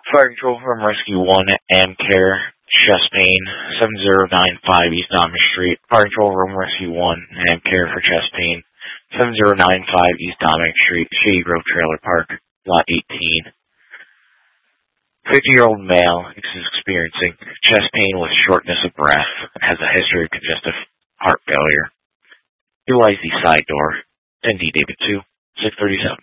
Fire Control from Rescue 1, Amcare, chest pain, 7095 East Diamond Street. Fire Control Room Rescue 1, Amcare for chest pain, 7095 East Diamond Street, Shady Grove Trailer Park, Lot 18. 50-year-old male is experiencing chest pain with shortness of breath and has a history of congestive heart failure. Utilize the side door. 10D David 2, 637.